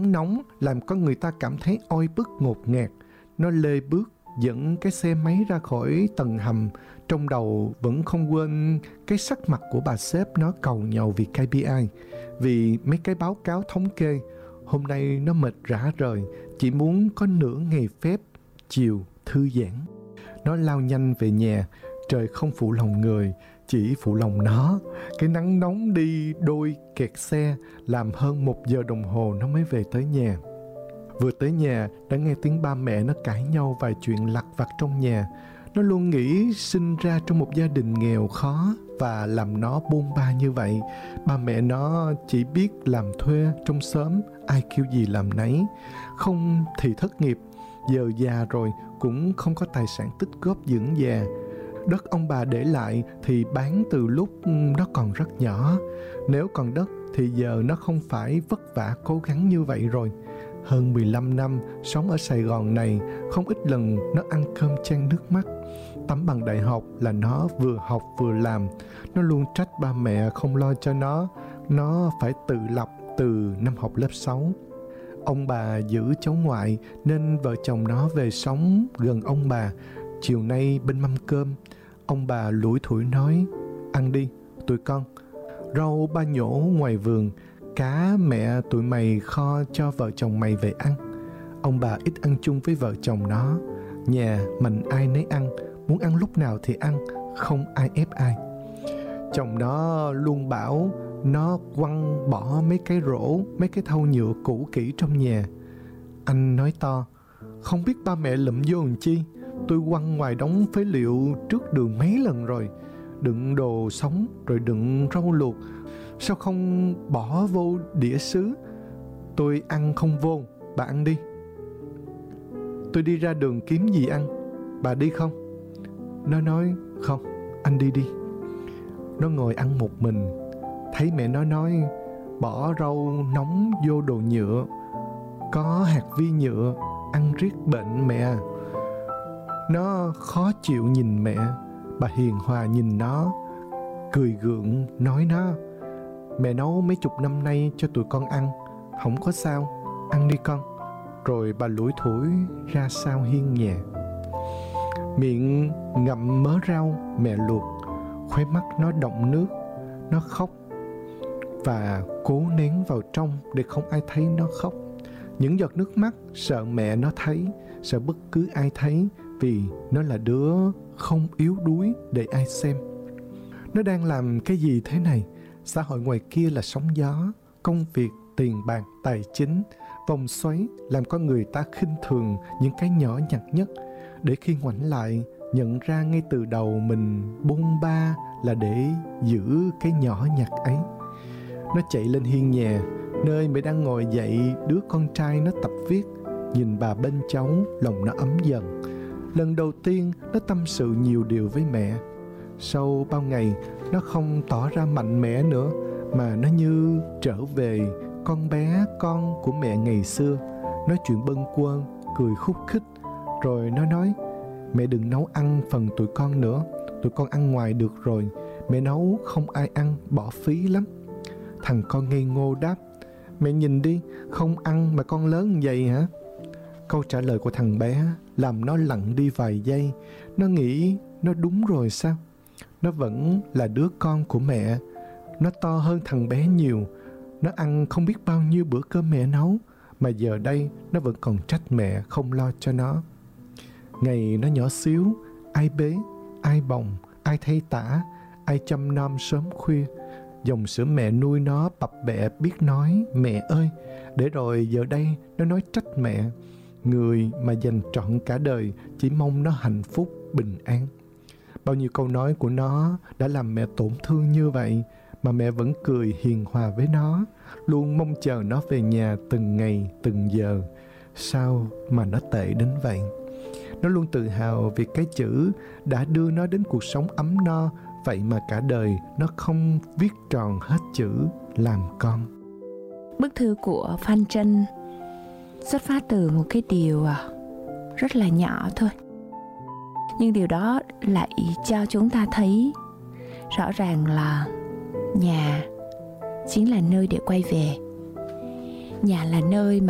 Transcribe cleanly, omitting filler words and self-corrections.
nắng nóng làm con người ta cảm thấy oi bức ngột ngạt. Nó lê bước dẫn cái xe máy ra khỏi tầng hầm, trong đầu vẫn không quên cái sắc mặt của bà sếp nó cầu nhàu vì KPI, vì mấy cái báo cáo thống kê. Hôm nay nó mệt rã rời, chỉ muốn có nửa ngày phép chiều thư giãn. Nó lao nhanh về nhà, trời không phụ lòng người, chỉ phụ lòng nó. Cái nắng nóng đi đôi kẹt xe, làm hơn 1 giờ đồng hồ nó mới về tới nhà. Vừa tới nhà, đã nghe tiếng ba mẹ nó cãi nhau vài chuyện lặt vặt trong nhà. Nó luôn nghĩ sinh ra trong một gia đình nghèo khó và làm nó bôn ba như vậy. Ba mẹ nó chỉ biết làm thuê trong xóm, ai kêu gì làm nấy. Không thì thất nghiệp, giờ già rồi cũng không có tài sản tích góp dưỡng già. Đất ông bà để lại thì bán từ lúc nó còn rất nhỏ. Nếu còn đất thì giờ nó không phải vất vả cố gắng như vậy rồi. Hơn 15 năm sống ở Sài Gòn này, không ít lần nó ăn cơm chan nước mắt. Tấm bằng đại học là nó vừa học vừa làm. Nó luôn trách ba mẹ không lo cho nó phải tự lập từ năm học lớp 6. Ông bà giữ cháu ngoại nên vợ chồng nó về sống gần ông bà. Chiều nay bên mâm cơm, ông bà lủi thủi nói: ăn đi tụi con, rau ba nhổ ngoài vườn, cá mẹ tụi mày kho cho vợ chồng mày về ăn. Ông bà ít ăn chung với vợ chồng nó. Nhà mình ai nấy ăn, muốn ăn lúc nào thì ăn, không ai ép ai. Chồng nó luôn bảo nó quăng bỏ mấy cái rổ, mấy cái thau nhựa cũ kỹ trong nhà. Anh nói to: không biết ba mẹ lụm vô làm chi, tôi quăng ngoài đống phế liệu trước đường mấy lần rồi. Đựng đồ sống rồi đựng rau luộc, sao không bỏ vô đĩa sứ? Tôi ăn không vô, bà ăn đi. Tôi đi ra đường kiếm gì ăn, bà đi không? Nó nói: không, anh đi đi. Nó ngồi ăn một mình. Thấy mẹ nó nói bỏ rau nóng vô đồ nhựa, có hạt vi nhựa, ăn riết bệnh mẹ. Nó khó chịu nhìn mẹ. Bà hiền hòa nhìn nó, cười gượng nói nó: mẹ nấu mấy chục năm nay cho tụi con ăn, không có sao, ăn đi con. Rồi bà lủi thủi ra sau hiên nhà. Miệng ngậm mớ rau mẹ luộc, khóe mắt nó đọng nước. Nó khóc và cố nén vào trong để không ai thấy nó khóc. Những giọt nước mắt sợ mẹ nó thấy, sợ bất cứ ai thấy, vì nó là đứa không yếu đuối để ai xem. Nó đang làm cái gì thế này? Xã hội ngoài kia là sóng gió, công việc, tiền bạc, tài chính, vòng xoáy làm con người ta khinh thường những cái nhỏ nhặt nhất, để khi ngoảnh lại nhận ra ngay từ đầu mình bôn ba là để giữ cái nhỏ nhặt ấy. Nó chạy lên hiên nhà, nơi mẹ đang ngồi dậy đứa con trai nó tập viết. Nhìn bà bên cháu, lòng nó ấm dần. Lần đầu tiên nó tâm sự nhiều điều với mẹ. Sau bao ngày, nó không tỏ ra mạnh mẽ nữa, mà nó như trở về con bé con của mẹ ngày xưa. Nói chuyện bâng quơ, cười khúc khích. Rồi nó nói: mẹ đừng nấu ăn phần tụi con nữa, tụi con ăn ngoài được rồi. Mẹ nấu không ai ăn, bỏ phí lắm. Thằng con ngây ngô đáp: mẹ nhìn đi, không ăn mà con lớn vậy hả? Câu trả lời của thằng bé làm nó lặng đi vài giây. Nó nghĩ nó đúng rồi sao? Nó vẫn là đứa con của mẹ. Nó to hơn thằng bé nhiều. Nó ăn không biết bao nhiêu bữa cơm mẹ nấu, mà giờ đây nó vẫn còn trách mẹ không lo cho nó. Ngày nó nhỏ xíu, ai bế, ai bồng, ai thay tã, ai chăm nom sớm khuya. Dòng sữa mẹ nuôi nó bập bẹ biết nói mẹ ơi, để rồi giờ đây nó nói trách mẹ, người mà dành trọn cả đời chỉ mong nó hạnh phúc, bình an. Bao nhiêu câu nói của nó đã làm mẹ tổn thương như vậy, mà mẹ vẫn cười hiền hòa với nó, luôn mong chờ nó về nhà từng ngày, từng giờ. Sao mà nó tệ đến vậy? Nó luôn tự hào vì cái chữ đã đưa nó đến cuộc sống ấm no, vậy mà cả đời nó không viết tròn hết chữ làm con. Bức thư của Phan Trân xuất phát từ một cái điều rất là nhỏ thôi, nhưng điều đó lại cho chúng ta thấy rõ ràng là nhà chính là nơi để quay về. Nhà là nơi mà